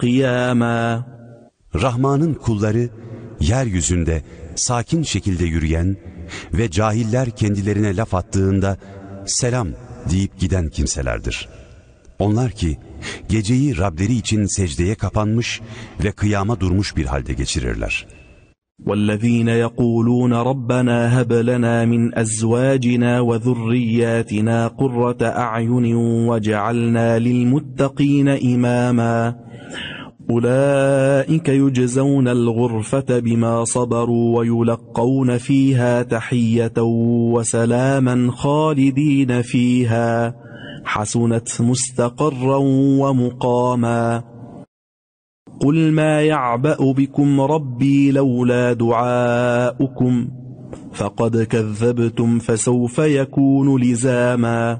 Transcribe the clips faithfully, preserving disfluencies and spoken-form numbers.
قِيَامًا. Rahman'ın kulları, yeryüzünde sakin şekilde yürüyen ve cahiller kendilerine laf attığında selam deyip giden kimselerdir. Onlar ki geceyi Rableri için secdeye kapanmış ve kıyama durmuş bir halde geçirirler. وَالَّذ۪ينَ يَقُولُونَ رَبَّنَا هَبْ لَنَا مِنْ أَزْوَاجِنَا وَذُرِّيَّاتِنَا قُرَّةَ أَعْيُنٍ وَجَعَلْنَا لِلْمُتَّقِينَ إِمَامًا أُولَٰئِكَ يُجْزَوْنَ الْغُرْفَةَ بِمَا صَبَرُوا وَيُلَقَّوْنَ فِيهَا تَحِيَّةً وَسَلَامًا خَالِدِينَ فِيهَا حَسُنَتْ مُسْتَقَرًّا وَمُقَامًا قُلْ مَا يَعْبَأُ بِكُمْ رَبِّي لَوْلَا دُعَاؤُكُمْ فَقَدْ كَذَّبْتُمْ فَسَوْفَ يَكُونُ لِزَامًا.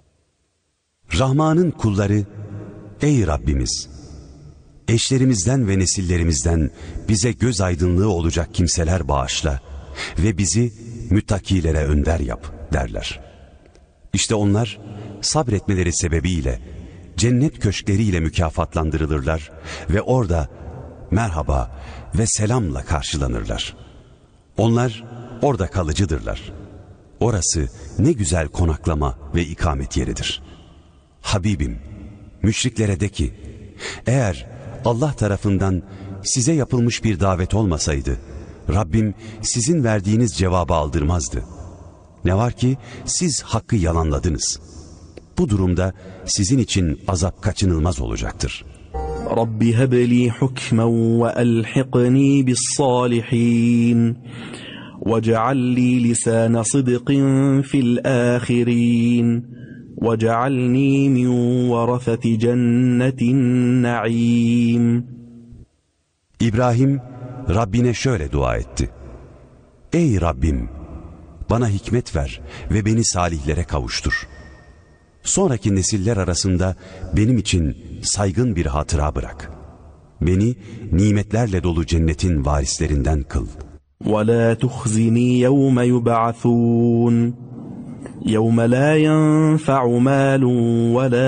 Rahman'ın kulları, ey Rabbimiz! Eşlerimizden ve nesillerimizden bize göz aydınlığı olacak kimseler bağışla ve bizi müttakilere önder yap derler. İşte onlar sabretmeleri sebebiyle cennet köşkleriyle mükafatlandırılırlar ve orada merhaba ve selamla karşılanırlar. Onlar orada kalıcıdırlar. Orası ne güzel konaklama ve ikamet yeridir. Habibim, müşriklere de ki, eğer Allah tarafından size yapılmış bir davet olmasaydı, Rabbim sizin verdiğiniz cevabı aldırmazdı. Ne var ki siz hakkı yalanladınız. Bu durumda sizin için azap kaçınılmaz olacaktır. Rabbi hebli hukmen ve elhiqni bis salihin ve cealli lisana sıdqin fil ahirin وَجَعَلْنِي مِنْ وَرَثَةِ جَنَّةِ النَّعِيمِ. İbrahim Rabbine şöyle dua etti: Ey Rabbim, bana hikmet ver ve beni salihlere kavuştur. Sonraki nesiller arasında benim için saygın bir hatıra bırak. Beni nimetlerle dolu cennetin varislerinden kıl. وَلَا تُخْزِنِي يَوْمَ يُبْعَثُونَ يَوْمَ لَا يَنْفَعُ مَالٌ وَلَا